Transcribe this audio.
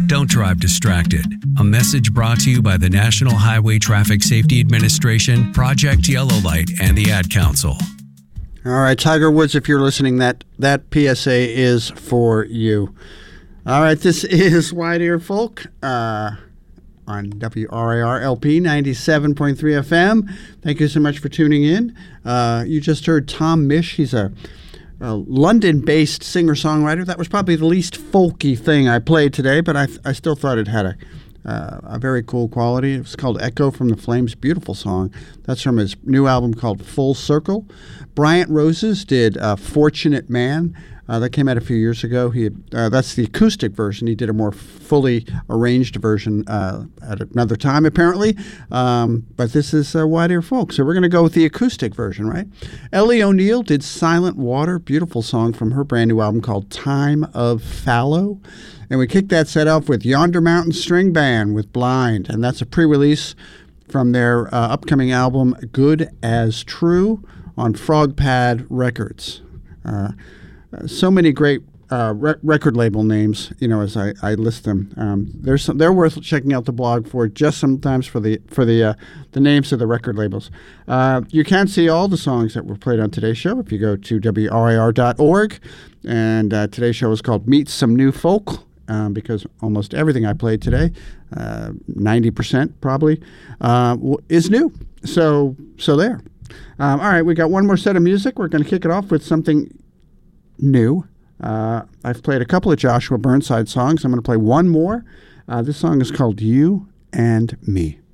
Don't drive distracted. A message brought to you by the National Highway Traffic Safety Administration, Project Yellow Light, and the Ad Council. All right, Tiger Woods, if you're listening, that PSA is for you. All right, this is Wide Ear Folk on WRIR LP 97.3 FM. Thank you so much for tuning in. You just heard Tom Misch. He's a London-based singer-songwriter. That was probably the least folky thing I played today, but I still thought it had a very cool quality. It was called Echo from the Flames. Beautiful song. That's from his new album called Full Circle. Bryant Roses did Fortunate Man. That came out a few years ago. That's the acoustic version. He did a more fully arranged version at another time, apparently. But this is Wide Ear Folk, so we're going to go with the acoustic version, right? Ellie O'Neill did Silent Water, beautiful song from her brand new album called Time of Fallow. And we kicked that set off with Yonder Mountain String Band with Blind, and that's a pre-release from their upcoming album Good as True on Frogpad Records. So many great record label names, as I list them. They're worth checking out the blog for, just sometimes for the names of the record labels. You can see all the songs that were played on today's show if you go to WRIR.org. And today's show is called Meet Some New Folk, because almost everything I played today, 90% probably, is new. So there. All right, we got one more set of music. We're going to kick it off with something new. I've played a couple of Joshua Burnside songs. I'm going to play one more. This song is called You and Me.